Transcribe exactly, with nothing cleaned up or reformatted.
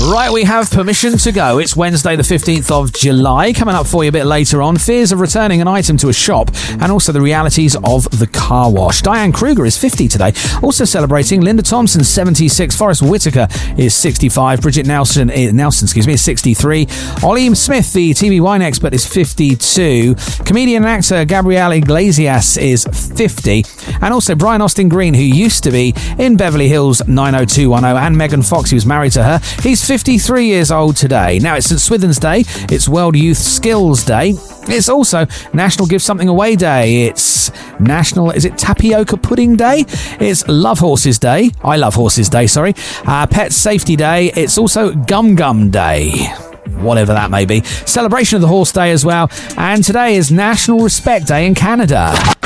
Right, we have permission to go. It's Wednesday the fifteenth of July. Coming up for you a bit later on, fears of returning an item to a shop and also the realities of the car wash. Diane Kruger is fifty today. Also celebrating, Linda Thompson, seventy-six. Forrest Whitaker is sixty-five. Bridget Nelson, Nelson excuse me, is sixty-three. Ollie Smith, the T V wine expert, is fifty-two. Comedian and actor Gabrielle Iglesias is fifty. And also Brian Austin Green, who used to be in Beverly Hills nine oh two one oh, and Megan Fox, who's married to her. He's fifty-three years old today. Now, it's St Swithin's Day. It's World Youth Skills Day. It's also National Give Something Away Day. It's National, is it Tapioca Pudding Day? It's Love Horses Day. I Love Horses Day, sorry. Uh, Pet Safety Day. It's also Gum Gum Day. Whatever that may be. Celebration of the Horse Day as well. And today is National Respect Day in Canada.